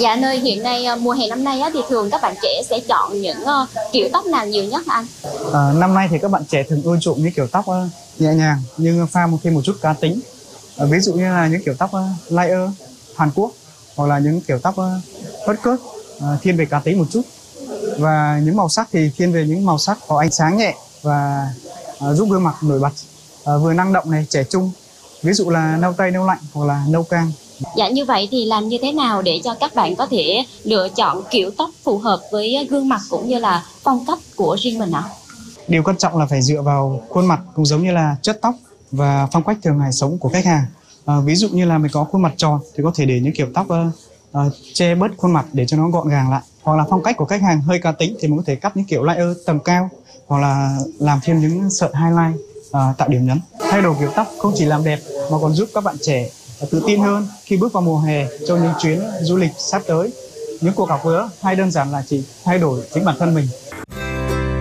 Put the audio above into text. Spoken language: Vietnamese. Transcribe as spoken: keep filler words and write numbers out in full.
Dạ anh ơi, hiện nay ờ, mùa hè năm nay á, thì thường các bạn trẻ sẽ chọn những ờ, kiểu tóc nào nhiều nhất hả anh? À, năm nay thì các bạn trẻ thường ưa chuộng những kiểu tóc ờ, nhẹ nhàng nhưng pha một thêm một chút cá tính. À, ví dụ như là những kiểu tóc uh, layer Hàn Quốc, hoặc là những kiểu tóc uh, hớt cớt, uh, thiên về cá tính một chút. Và những màu sắc thì thiên về những màu sắc có ánh sáng nhẹ và uh, giúp gương mặt nổi bật, uh, vừa năng động này, trẻ trung. Ví dụ là nâu tây, nâu lạnh hoặc là nâu cam. Dạ như vậy thì làm như thế nào để cho các bạn có thể lựa chọn kiểu tóc phù hợp với gương mặt cũng như là phong cách của riêng mình ạ? Điều quan trọng là phải dựa vào khuôn mặt cũng giống như là chất tóc và phong cách thường ngày sống của khách hàng. À, ví dụ như là mình có khuôn mặt tròn thì có thể để những kiểu tóc uh, uh, che bớt khuôn mặt để cho nó gọn gàng lại. Hoặc là phong cách của khách hàng hơi cá tính thì mình có thể cắt những kiểu layer tầm cao, hoặc là làm thêm những sợi highlight uh, tạo điểm nhấn. Thay đổi kiểu tóc không chỉ làm đẹp mà còn giúp các bạn trẻ tự tin hơn khi bước vào mùa hè cho những chuyến du lịch sắp tới, những cuộc gặp gỡ hay đơn giản là chỉ thay đổi chính bản thân mình.